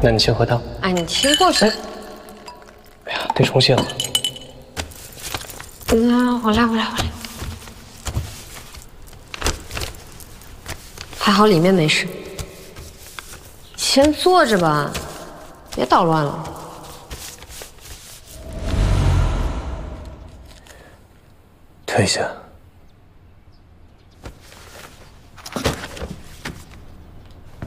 那你先喝汤。 哎，你先过去。 哎呀，得重新了。 我来。还好里面没事。先坐着吧，别捣乱了。 退下。